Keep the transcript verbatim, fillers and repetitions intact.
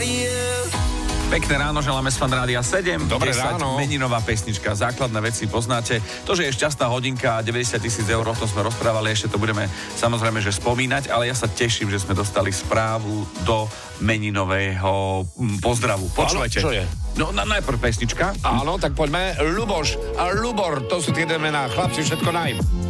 Pekné ráno, želáme z Fan Rádia sedem. Dobré desať, ráno. meninová pesnička, základné veci poznáte. To, že je šťastná hodinka, deväťdesiat tisíc eur, o tom sme rozprávali, ešte to budeme samozrejme, že spomínať, ale ja sa teším, že sme dostali správu do meninového mm, pozdravu. Počúvajte. Áno, čo je? No, na, najprv pesnička. Áno, tak poďme. Luboš a Lubor, to sú tie mená. Chlapci, všetko naj.